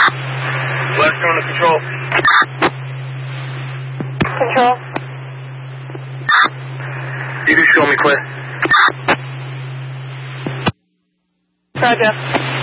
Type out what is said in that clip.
Blackstone to control. Control. You can show me clear. Roger.